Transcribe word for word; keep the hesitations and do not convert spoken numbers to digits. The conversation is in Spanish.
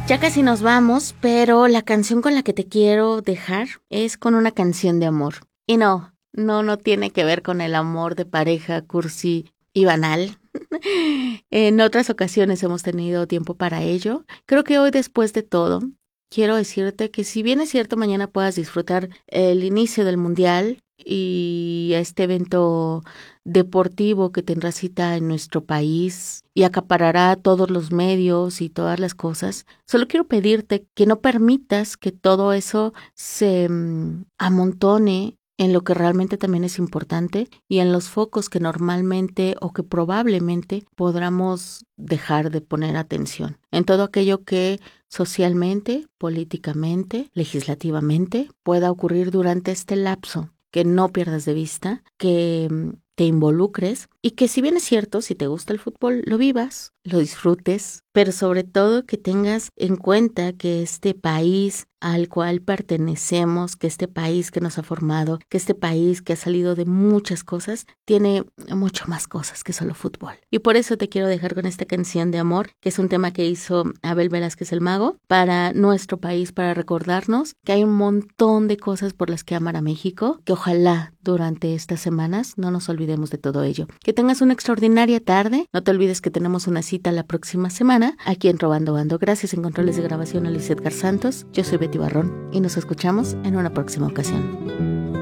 Ya casi nos vamos, pero la canción con la que te quiero dejar es con una canción de amor. Y no, no, no tiene que ver con el amor de pareja cursi y banal. En otras ocasiones hemos tenido tiempo para ello. Creo que hoy, después de todo, quiero decirte que si bien es cierto mañana puedas disfrutar el inicio del Mundial y este evento deportivo que tendrá cita en nuestro país y acaparará todos los medios y todas las cosas, solo quiero pedirte que no permitas que todo eso se mm, amontone en lo que realmente también es importante y en los focos que normalmente o que probablemente podamos dejar de poner atención. En todo aquello que socialmente, políticamente, legislativamente pueda ocurrir durante este lapso. Que no pierdas de vista, que mm, te involucres y que, si bien es cierto, si te gusta el fútbol, lo vivas, lo disfrutes, pero sobre todo que tengas en cuenta que este país al cual pertenecemos, que este país que nos ha formado, que este país que ha salido de muchas cosas, tiene mucho más cosas que solo fútbol. Y por eso te quiero dejar con esta canción de amor, que es un tema que hizo Abel Velázquez el Mago, para nuestro país, para recordarnos que hay un montón de cosas por las que amar a México, que ojalá durante estas semanas no nos olvidemos de todo ello. Que tengas una extraordinaria tarde, no te olvides que tenemos una cita la próxima semana aquí en Robando Bando. Gracias en controles de grabación a Lizeth Gar Santos, yo soy Betty Barrón y nos escuchamos en una próxima ocasión.